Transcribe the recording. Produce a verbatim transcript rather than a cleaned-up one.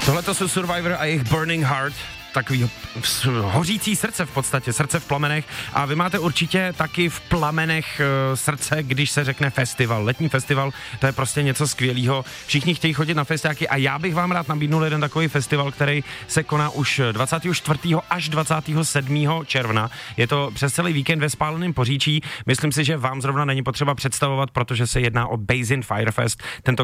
Tohleto jsou Survivor a jejich Burning Heart, takový hořící srdce v podstatě, srdce v plamenech a vy máte určitě taky v plamenech e, srdce, když se řekne festival, letní festival, to je prostě něco skvělého, všichni chtějí chodit na festiáky a já bych vám rád nabídnul jeden takový festival, který se koná už dvacátého čtvrtého až dvacátého sedmého června, je to přes celý víkend ve Spáleném Poříčí, myslím si, že vám zrovna není potřeba představovat, protože se jedná o Basin Firefest, tento